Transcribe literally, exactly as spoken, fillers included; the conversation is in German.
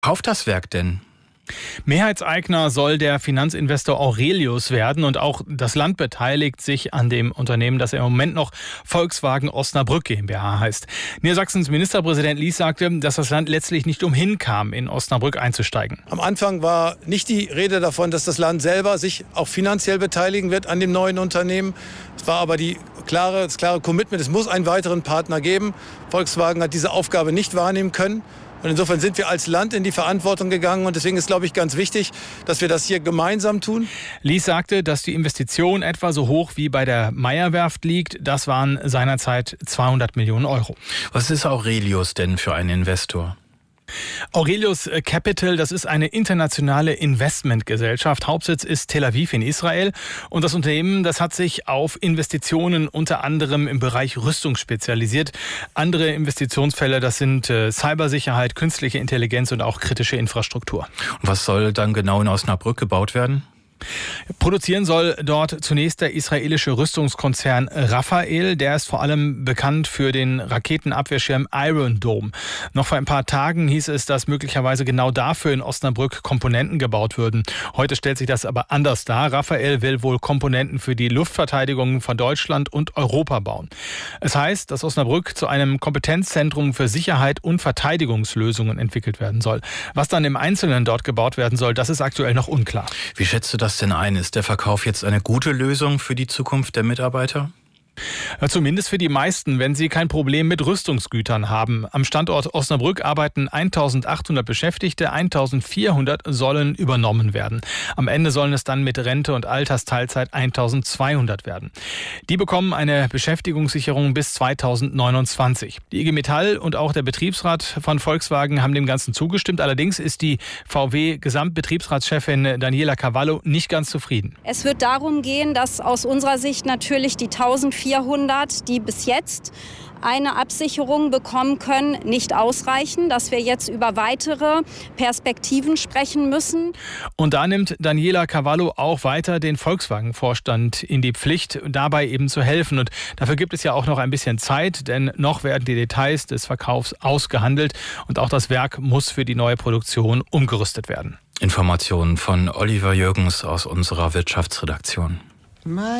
Kauft das Werk denn? Mehrheitseigner soll der Finanzinvestor Aurelius werden und auch das Land beteiligt sich an dem Unternehmen, das im Moment noch Volkswagen Osnabrück GmbH heißt. Niedersachsens Ministerpräsident Lies sagte, dass das Land letztlich nicht umhin kam, in Osnabrück einzusteigen. Am Anfang war nicht die Rede davon, dass das Land selber sich auch finanziell beteiligen wird an dem neuen Unternehmen. Es war aber die klare, das klare Commitment, es muss einen weiteren Partner geben. Volkswagen hat diese Aufgabe nicht wahrnehmen können. Und insofern sind wir als Land in die Verantwortung gegangen. Und deswegen ist, glaube ich, ganz wichtig, dass wir das hier gemeinsam tun. Lies sagte, dass die Investition etwa so hoch wie bei der Meyer-Werft liegt. Das waren seinerzeit zweihundert Millionen Euro. Was ist Aurelius denn für ein Investor? Aurelius Capital, das ist eine internationale Investmentgesellschaft. Hauptsitz ist Tel Aviv in Israel. Und das Unternehmen, das hat sich auf Investitionen unter anderem im Bereich Rüstung spezialisiert. Andere Investitionsfälle, das sind Cybersicherheit, künstliche Intelligenz und auch kritische Infrastruktur. Und was soll dann genau in Osnabrück gebaut werden? Produzieren soll dort zunächst der israelische Rüstungskonzern Rafael. Der ist vor allem bekannt für den Raketenabwehrschirm Iron Dome. Noch vor ein paar Tagen hieß es, dass möglicherweise genau dafür in Osnabrück Komponenten gebaut würden. Heute stellt sich das aber anders dar. Rafael will wohl Komponenten für die Luftverteidigung von Deutschland und Europa bauen. Es heißt, dass Osnabrück zu einem Kompetenzzentrum für Sicherheit und Verteidigungslösungen entwickelt werden soll. Was dann im Einzelnen dort gebaut werden soll, das ist aktuell noch unklar. Wie schätzt du das denn ein? Ist der Verkauf jetzt eine gute Lösung für die Zukunft der Mitarbeiter? Zumindest für die meisten, wenn sie kein Problem mit Rüstungsgütern haben. Am Standort Osnabrück arbeiten eintausendachthundert Beschäftigte, eintausendvierhundert sollen übernommen werden. Am Ende sollen es dann mit Rente und Altersteilzeit eintausendzweihundert werden. Die bekommen eine Beschäftigungssicherung bis zweitausendneunundzwanzig. Die I G Metall und auch der Betriebsrat von Volkswagen haben dem Ganzen zugestimmt. Allerdings ist die V W-Gesamtbetriebsratschefin Daniela Cavallo nicht ganz zufrieden. Es wird darum gehen, dass aus unserer Sicht natürlich die eintausendvierhundert, die bis jetzt eine Absicherung bekommen können, nicht ausreichen, dass wir jetzt über weitere Perspektiven sprechen müssen. Und da nimmt Daniela Cavallo auch weiter den Volkswagen-Vorstand in die Pflicht, dabei eben zu helfen. Und dafür gibt es ja auch noch ein bisschen Zeit, denn noch werden die Details des Verkaufs ausgehandelt und auch das Werk muss für die neue Produktion umgerüstet werden. Informationen von Oliver Jürgens aus unserer Wirtschaftsredaktion.